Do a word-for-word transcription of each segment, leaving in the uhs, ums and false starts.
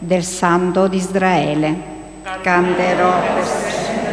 del Santo di Israele. Canterò per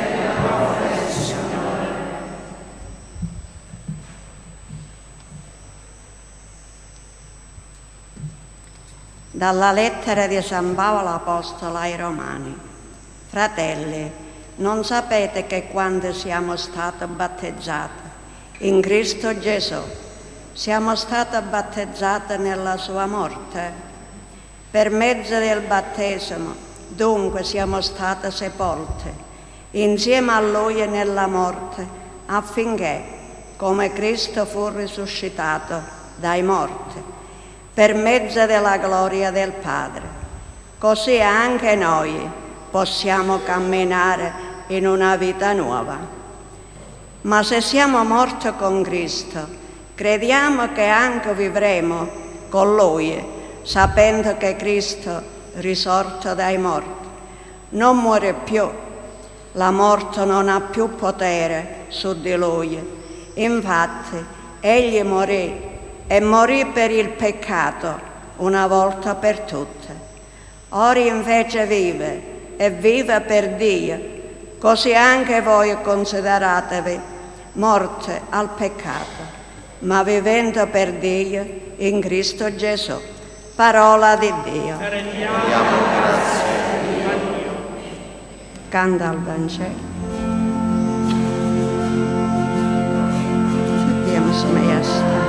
Dalla lettera di San Paolo Apostolo ai Romani. Fratelli, non sapete che quando siamo stati battezzati in Cristo Gesù, siamo stati battezzati nella sua morte? Per mezzo del battesimo, dunque, siamo stati sepolti insieme a Lui nella morte, affinché, come Cristo fu risuscitato dai morti, per mezzo della gloria del Padre, così anche noi possiamo camminare in una vita nuova. Ma se siamo morti con Cristo, crediamo che anche vivremo con Lui, sapendo che Cristo, risorto dai morti, non muore più. La morte non ha più potere su di Lui. Infatti, Egli morì e morì per il peccato una volta per tutte. Ora invece vive e vive per Dio, così anche voi consideratevi morte al peccato, ma vivendo per Dio in Cristo Gesù. Parola di Dio. Rendiamo grazie a Dio. Canta il Vangelo. Sappiamo se